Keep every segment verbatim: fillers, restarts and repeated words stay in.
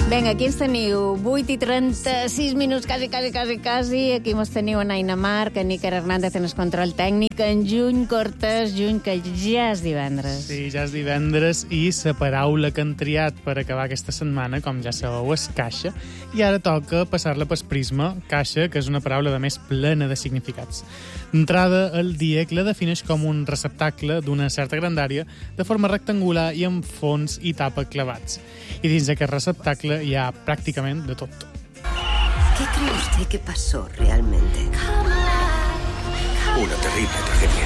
Vinga, aquí ens teniu vuit i trenta-sis minuts, quasi, quasi, quasi, quasi. Aquí ens teniu en Aina Marc, en Níker Hernández en el control tècnic, en Juny Cortés, Juny, que ja és divendres. Sí, ja és divendres i la paraula que han triat per acabar aquesta setmana, com ja sabeu, és caixa. I ara toca passar-la pel prisma, caixa, que és una paraula de més plena de significats. D'entrada, el DIEC la defineix com un receptacle d'una certa grandària, de forma rectangular i amb fons i tapa clavats. I dins d'aquest receptacle hi ha prácticamente de todo. ¿Qué cree usted que pasó realmente? Una terrible tragedia.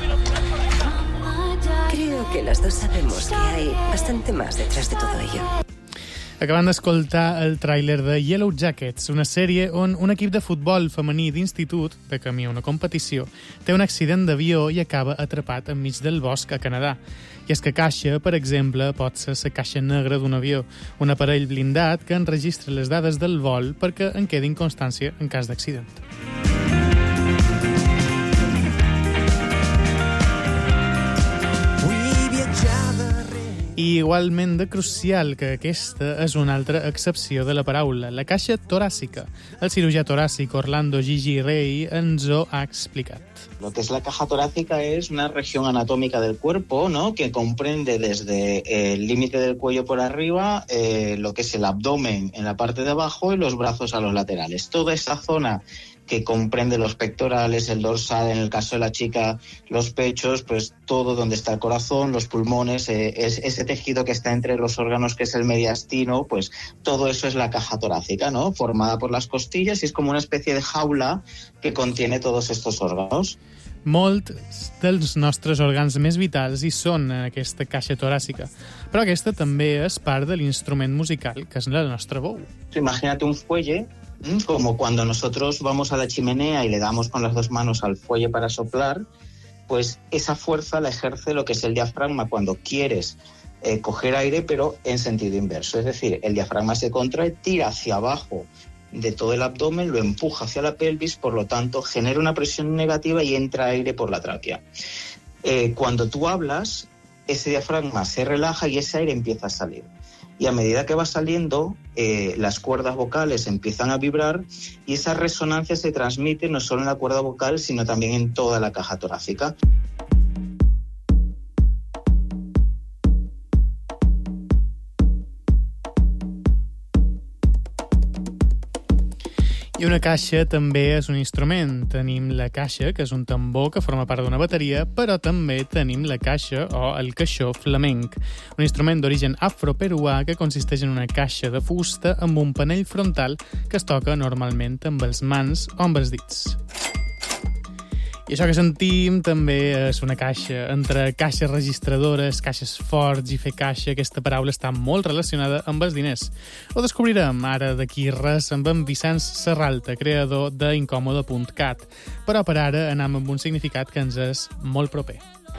Creo que las dos sabemos que hay bastante más detrás de todo ello. Acabant d'escoltar el tràiler de Yellow Jackets, una sèrie on un equip de futbol femení d'institut, de camí a una competició, té un accident d'avió i acaba atrapat enmig del bosc a Canadà. I és que caixa, per exemple, pot ser la caixa negra d'un avió, un aparell blindat que enregistra les dades del vol perquè en quedin constància en cas d'accident. I igualment de crucial que aquesta és una altra excepció de la paraula, la caixa toràcica. El cirurgià toràcic Orlando Gigi Rey ens ho ha explicat. Lo que es la caja torácica es una región anatómica del cuerpo, ¿no?, que comprende desde el límite del cuello por arriba, eh, lo que es el abdomen en la parte de abajo y los brazos a los laterales. Toda esa zona que comprende los pectorales, el dorsal, en el caso de la chica, los pechos, pues todo donde está el corazón, los pulmones, eh, es, ese tejido que está entre los órganos, que es el mediastino, pues todo eso es la caja torácica, ¿no?, formada por las costillas, y es como una especie de jaula que contiene todos estos órganos. Molts dels nostres òrgans més vitals hi són en aquesta caixa toràcica, però aquesta també és part de l'instrument musical, que és la nostra veu. Imagínate un fuelle, como cuando nosotros vamos a la chimenea y le damos con las dos manos al fuelle para soplar, pues esa fuerza la ejerce lo que es el diafragma cuando quieres eh, coger aire, pero en sentido inverso. Es decir, el diafragma se contrae, tira hacia abajo de todo el abdomen, lo empuja hacia la pelvis, por lo tanto genera una presión negativa y entra aire por la tráquea. Eh, cuando tú hablas, ese diafragma se relaja y ese aire empieza a salir. Y a medida que va saliendo, eh, las cuerdas vocales empiezan a vibrar y esa resonancia se transmite no solo en la cuerda vocal, sino también en toda la caja torácica. I una caixa també és un instrument. Tenim la caixa, que és un tambor que forma part d'una bateria, però també tenim la caixa o el caixó flamenc, un instrument d'origen afroperuà que consisteix en una caixa de fusta amb un panell frontal que es toca normalment amb les mans o amb els dits. I això que sentim també és una caixa. Entre caixes registradores, caixes forts i fer caixa, aquesta paraula està molt relacionada amb els diners. Ho descobrirem ara d'aquí res amb en Vicenç Serralta, creador d'incòmode punt cat. Però per ara anem amb un significat que ens és molt proper.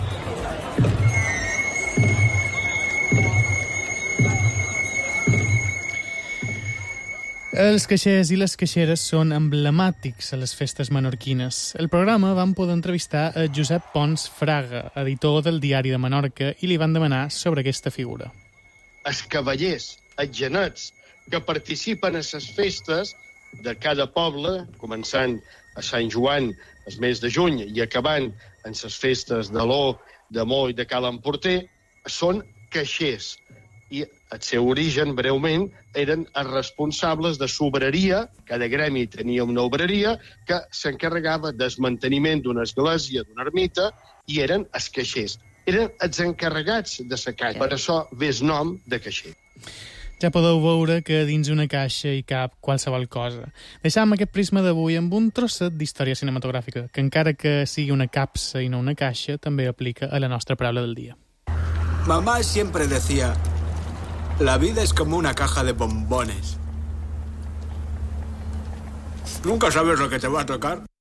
Els caixers i les caixeres són emblemàtics a les festes menorquines. El programa vam poder entrevistar a Josep Pons Fraga, editor del Diari de Menorca, i li van demanar sobre aquesta figura. Els cavallers, els genets, que participen a les festes de cada poble, començant a Sant Joan el mes de juny i acabant en les festes de l'O, de Mo i de Cal Emporter, són caixers. I el seu origen, breument, eren els responsables de l'obreria, cada gremi tenia una obreria, que s'encarregava del manteniment d'una església, d'una ermita, i eren els caixers. Eren els encarregats de la caixa. Per això ve el nom de caixer. Ja podeu veure que dins una caixa hi cap qualsevol cosa. Deixam aquest prisma d'avui amb un trosset d'història cinematogràfica, que encara que sigui una capsa i no una caixa, també aplica a la nostra paraula del dia. Mamá siempre decía: la vida es como una caja de bombones. Nunca sabes lo que te va a tocar.